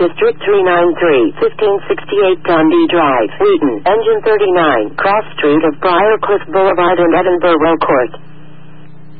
District 393, 1568 Dundee Drive, Wheaton, Engine 39, Cross Street of Briarcliff Boulevard and Edinburgh Court.